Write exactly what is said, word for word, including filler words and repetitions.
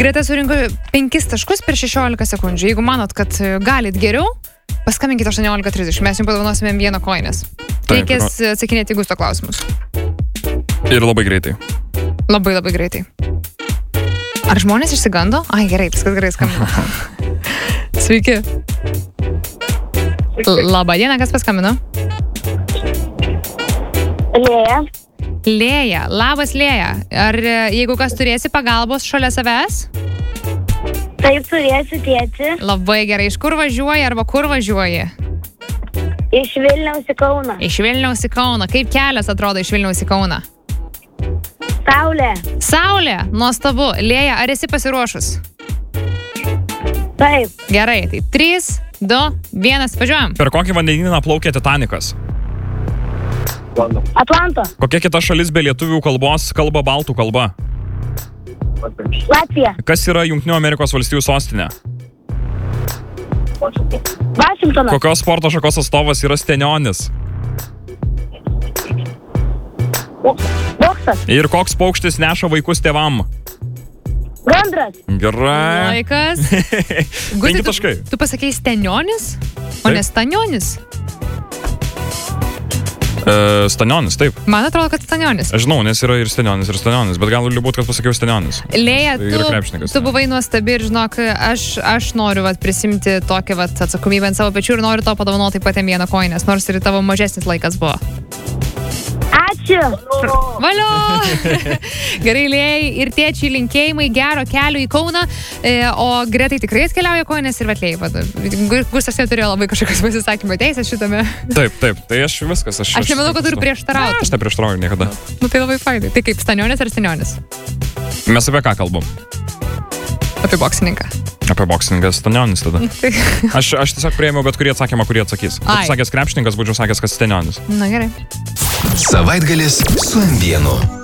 Greta surinko penkis taškus per šešiolika sekundžių. Jeigu manot, kad galit geriau, paskambinkite aštuoniolika trisdešimt. Mes jums padovanosime vieną koinės. Reikės atsakinėti Gusto klausimus. Ir labai greitai. Labai labai greitai. Ar žmonės išsigando? Ai, gerai, viskas gerai skambino. Sveiki. Labą dieną, kas paskambino? Lėja. Lėja. Labas, Lėja. Ar jeigu kas turėsi pagalbos šalia savęs? Taip, turėsiu tėti. Labai gerai. Iš kur važiuoji arba kur važiuoji? Iš Vilniaus į Kauną. Iš Vilniaus į Kauną. Kaip kelias atrodo iš Vilniaus į Kauną? Saulė. Saulė. Nuostabu. Lėja, ar esi pasiruošus? Taip. Gerai. Tai trys, du, vienas, važiuojam. Per kokį vandenyną plaukė Titanikas? Atlanto. Kokia kita šalis be lietuvių kalbos kalba baltų kalba? Latvija. Kas yra Jungtinių Amerikos valstijų sostinė? Vašingtonas. Kokios sporto šakos atstovas yra stenionis? Boksas. Ir koks paukštis neša vaikus tėvam? Gandras. Gerai. Laikas. Penki taškai. Tu, tu pasakei stenionis, o Taip. ne stanionis? E, stanionis, taip. Man atrodo, kad stanionis. Aš žinau, nes yra ir stenionis, ir stanionis, bet gali būt, kad pasakiau stenionis. Lėja, Tai yra tu, krepšininkas, tu ne? buvai nuostabi ir žinok, aš, aš noriu vat, prisimti tokią vat, atsakomybę ant savo pečių ir noriu to padovanoti taip pat vieną koinės, nors ir tavo mažesnis laikas buvo. Ačiū. Valio! Gerai, Lėjai ir tėčiai linkėjimai, gero kelio į Kauną, e, o Gretai tikrai atkeliauja koinės ir Vatlėjai. Gustas jau turėjo labai kažkokios pasisakymo teisės šitame. Taip, taip, tai aš viskas. Aš, Aš nemanau, kad turiu prieštarauti. Ne, aš neprieštarauju niekada. Nu tai labai fainai. Tai kaip, stanionis ar stenionis? Mes apie ką kalbam? Apie boksininką. Apie boksininką stanionis tada. Tai- Aš, aš tiesiog priėmiau bet kurį atsakymą, kurį atsakys. Ai. Būtų sakęs krepšininkas, būčiau sakęs, kad stenionis. Na gerai. Savaitgalis su M vienu.